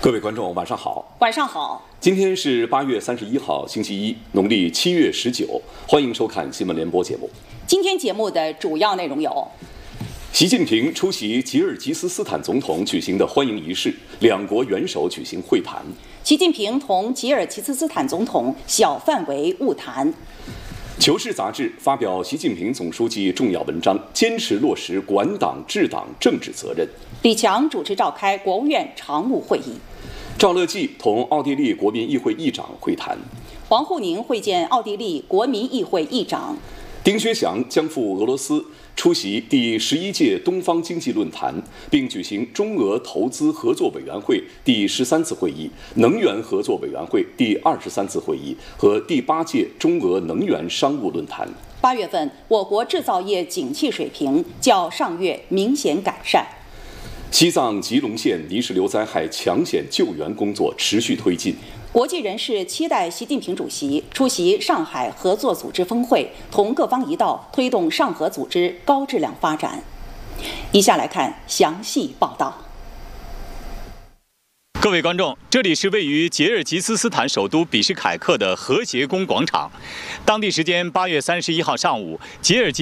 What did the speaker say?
各位观众，晚上好。 晚上好。 今天是8月31号，星期一，农历7月19。欢迎收看新闻联播节目。 今天节目的主要内容有： 习近平出席吉尔吉斯斯坦总统举行的欢迎仪式，两国元首举行会谈。 习近平同吉尔吉斯斯坦总统小范围晤谈。 《求是》杂志发表习近平总书记重要文章，坚持落实管党治党政治责任。 李强主持召开国务院常务会议。 赵乐际同奥地利国民议会议长会谈。 王沪宁会见奥地利国民议会议长。 丁薛祥将赴俄罗斯出席第11届东方经济论坛，并举行中俄投资合作委员会第13次会议、能源合作委员会第23次会议和第8届中俄能源商务论坛。 8月份，我国制造业景气水平较上月明显改善。 西藏吉隆县泥石流灾害抢险救援工作持续推进。 国际人士期待习近平主席出席上海合作组织峰会，同各方一道推动上合组织高质量发展。以下来看详细报道。 各位观众，这里是位于吉尔吉斯斯坦首都比什凯克的和谐宫广场。当地时间8月31号上午，吉尔吉